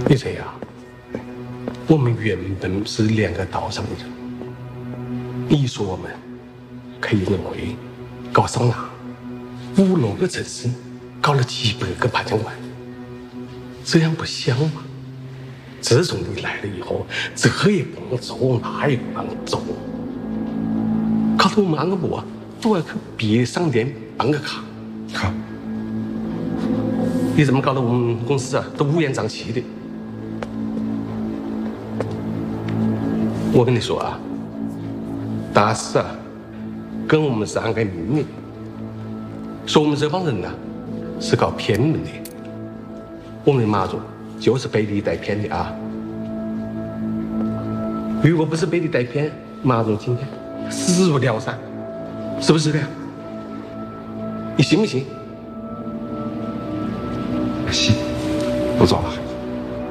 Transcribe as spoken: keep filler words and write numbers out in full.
李贼呀，我们原本是两个道上的人，你说我们黑社会搞桑拿，五六个城市搞了几百个盘枪馆，这样不香吗？自从你来了以后，这也不能做，那也不能做，搞得我们安个部啊都要去别商店办个卡。 好， 你这么搞得我们公司啊都乌烟瘴气的。我跟你说啊，大师啊跟我们是安个命令，说我们这帮人呢、啊、是搞偏门的，我们的马总就是被你带偏的啊。如果不是被你带偏，马总今天死不了噻，是不是的？你信不信？ 行，不做了。